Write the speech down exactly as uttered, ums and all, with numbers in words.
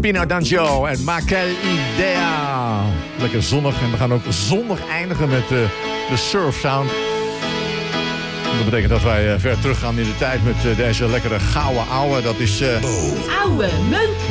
Pino D'Angio en Makel Idea. Lekker zonnig en we gaan ook zonnig eindigen met uh, de surf sound. Dat betekent dat wij uh, ver terug gaan in de tijd met uh, deze lekkere gouden ouwe. Dat is... Uh... Ouwe munt.